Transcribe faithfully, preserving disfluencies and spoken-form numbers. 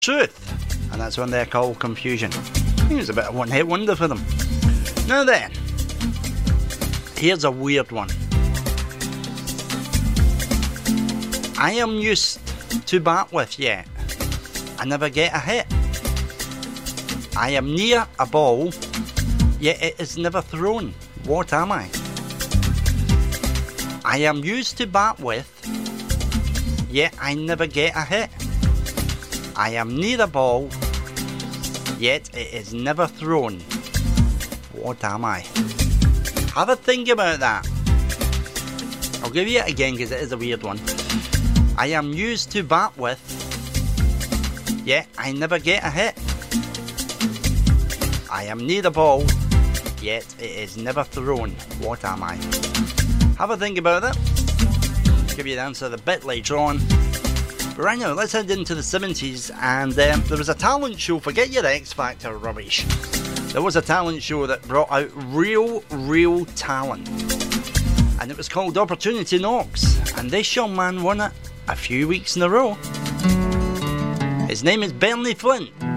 Truth, and that's when they're called Confusion. It was a bit of one-hit wonder for them. Now then, here's a weird one. I am used to bat with, yet I never get a hit. I am near a ball, yet it is never thrown. What am I? I am used to bat with, yet I never get a hit. I am near a ball, yet it is never thrown. What am I? Have a think about that. I'll give you it again because it is a weird one. I am used to bat with, yet I never get a hit. I am near the ball, yet it is never thrown. What am I? Have a think about it. I'll give you the answer a bit later on. But right now, let's head into the seventies, and um, there was a talent show. Forget your X Factor rubbish. There was a talent show that brought out real, real talent, and it was called Opportunity Knocks, and this young man won it a few weeks in a row. His name is Bernie Flint.